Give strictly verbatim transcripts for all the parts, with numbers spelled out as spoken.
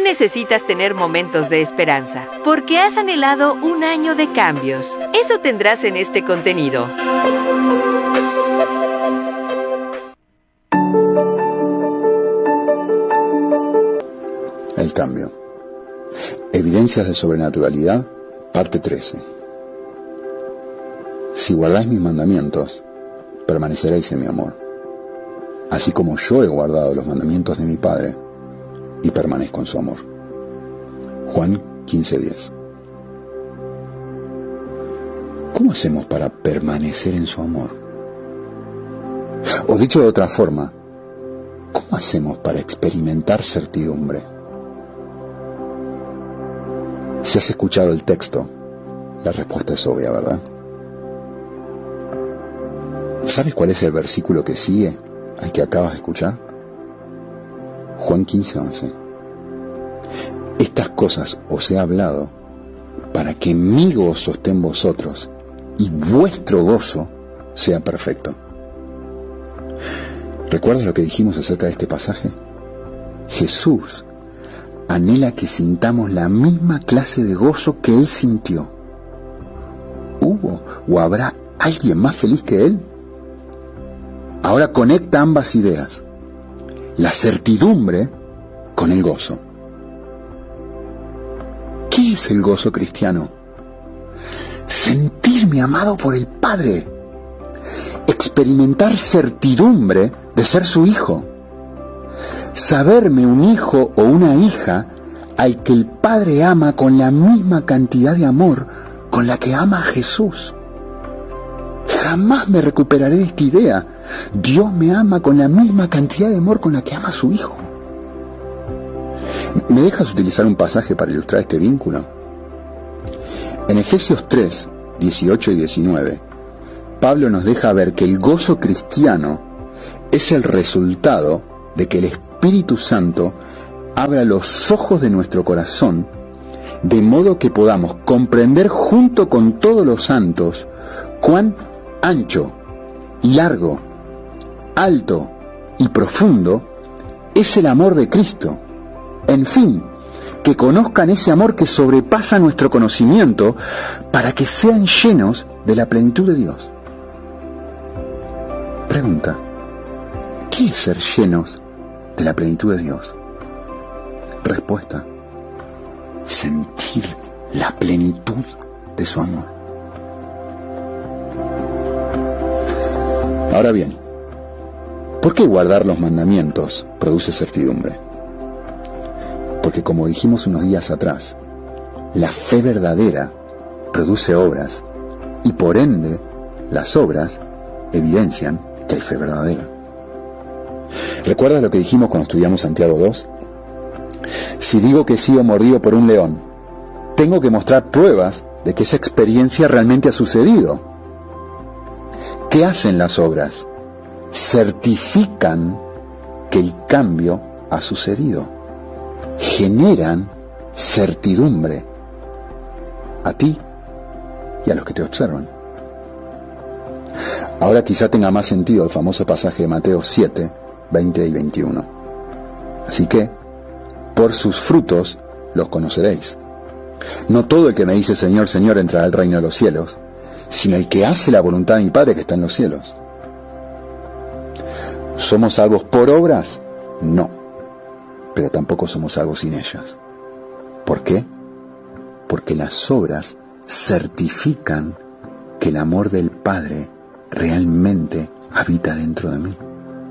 necesitas tener momentos de esperanza, porque has anhelado un año de cambios. Eso tendrás en este contenido. El cambio. Evidencias de sobrenaturalidad, parte trece. Si guardáis mis mandamientos, permaneceréis en mi amor, así como yo he guardado los mandamientos de mi Padre y permanezco en su amor. Juan quince diez. ¿Cómo hacemos para permanecer en su amor? O dicho de otra forma, ¿cómo hacemos para experimentar certidumbre? Si has escuchado el texto, la respuesta es obvia, ¿verdad? ¿Sabes cuál es el versículo que sigue al que acabas de escuchar? Juan quince once. Estas cosas os he hablado para que mi gozo esté en vosotros y vuestro gozo sea perfecto. ¿Recuerdas lo que dijimos acerca de este pasaje? Jesús anhela que sintamos la misma clase de gozo que Él sintió. ¿Hubo o habrá alguien más feliz que Él? Ahora conecta ambas ideas, la certidumbre con el gozo. ¿Qué es el gozo cristiano? Sentirme amado por el Padre, experimentar certidumbre de ser su hijo, saberme un hijo o una hija al que el Padre ama con la misma cantidad de amor con la que ama a Jesús. Jamás me recuperaré de esta idea. Dios me ama con la misma cantidad de amor con la que ama a su hijo. ¿Me dejas utilizar un pasaje para ilustrar este vínculo? En Efesios tres, dieciocho y diecinueve, Pablo nos deja ver que el gozo cristiano es el resultado de que el Espíritu Santo abra los ojos de nuestro corazón, de modo que podamos comprender junto con todos los santos cuán ancho y largo, alto y profundo es el amor de Cristo. En fin, que conozcan ese amor que sobrepasa nuestro conocimiento para que sean llenos de la plenitud de Dios. Pregunta: ¿qué es ser llenos de la plenitud de Dios? Respuesta: sentir la plenitud de su amor. Ahora bien, ¿por qué guardar los mandamientos produce certidumbre? Porque, como dijimos unos días atrás, la fe verdadera produce obras y por ende las obras evidencian que hay fe verdadera. ¿Recuerdas lo que dijimos cuando estudiamos Santiago dos? Si digo que he sido mordido por un león, tengo que mostrar pruebas de que esa experiencia realmente ha sucedido. ¿Qué hacen las obras? Certifican que el cambio ha sucedido. Generan certidumbre a ti y a los que te observan. Ahora quizá tenga más sentido el famoso pasaje de Mateo siete, veinte y veintiuno. Así que, por sus frutos los conoceréis. No todo el que me dice Señor, Señor entrará al reino de los cielos, sino el que hace la voluntad de mi Padre que está en los cielos. ¿Somos salvos por obras? No, pero tampoco somos salvos sin ellas. ¿Por qué? Porque las obras certifican que el amor del Padre realmente habita dentro de mí.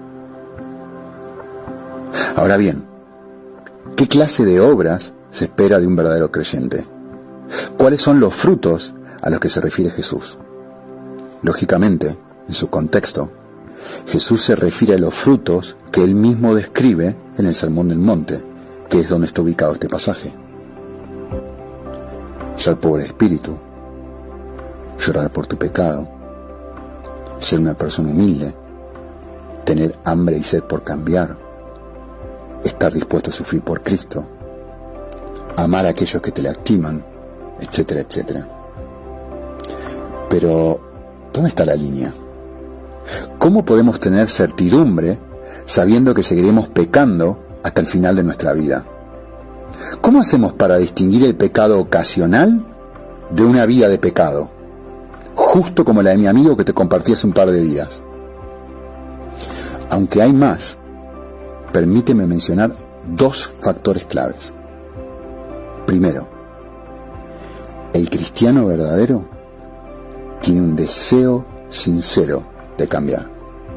Ahora bien, ¿qué clase de obras se espera de un verdadero creyente? ¿Cuáles son los frutos a los que se refiere Jesús? Lógicamente, en su contexto, Jesús se refiere a los frutos que él mismo describe en el Sermón del Monte, que es donde está ubicado este pasaje. Ser pobre de espíritu, llorar por tu pecado, ser una persona humilde, tener hambre y sed por cambiar, estar dispuesto a sufrir por Cristo, amar a aquellos que te lastiman, etcétera, etcétera. Pero, ¿dónde está la línea? ¿Cómo podemos tener certidumbre sabiendo que seguiremos pecando hasta el final de nuestra vida? ¿Cómo hacemos para distinguir el pecado ocasional de una vida de pecado? Justo como la de mi amigo que te compartí hace un par de días. Aunque hay más, permíteme mencionar dos factores claves. Primero, el cristiano verdadero tiene un deseo sincero de cambiar.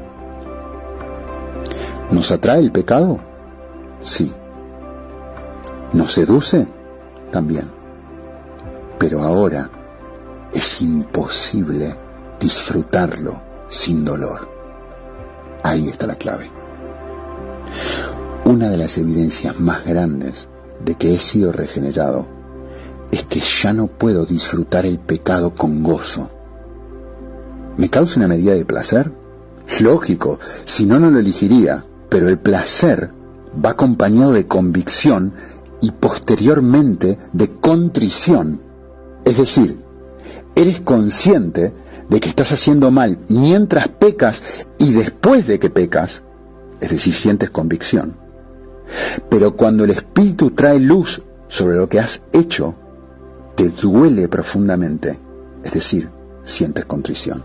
¿Nos atrae el pecado? Sí. ¿Nos seduce? También. Pero ahora es imposible disfrutarlo sin dolor. Ahí está la clave. Una de las evidencias más grandes de que he sido regenerado es que ya no puedo disfrutar el pecado con gozo. ¿Me causa una medida de placer? Lógico, si no, no lo elegiría, pero el placer va acompañado de convicción y posteriormente de contrición. Es decir, eres consciente de que estás haciendo mal mientras pecas y después de que pecas, es decir, sientes convicción. Pero cuando el Espíritu trae luz sobre lo que has hecho, te duele profundamente, es decir, sientes contrición.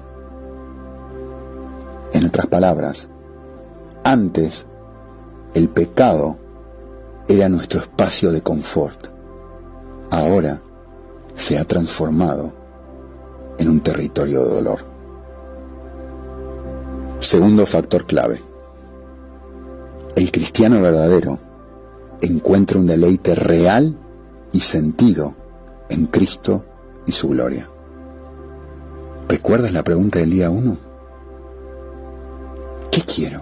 En otras palabras, antes el pecado era nuestro espacio de confort. Ahora se ha transformado en un territorio de dolor. Segundo factor clave. El cristiano verdadero encuentra un deleite real y sentido en Cristo y su gloria. ¿Recuerdas la pregunta del día uno? ¿Qué quiero?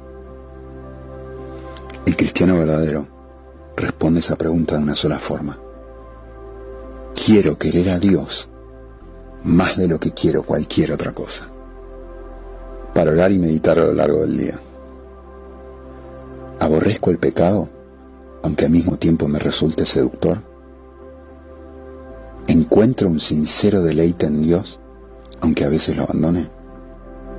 El cristiano verdadero responde esa pregunta de una sola forma. Quiero querer a Dios más de lo que quiero cualquier otra cosa. Para orar y meditar a lo largo del día. ¿Aborrezco el pecado, aunque al mismo tiempo me resulte seductor? ¿Encuentro un sincero deleite en Dios, aunque a veces lo abandone?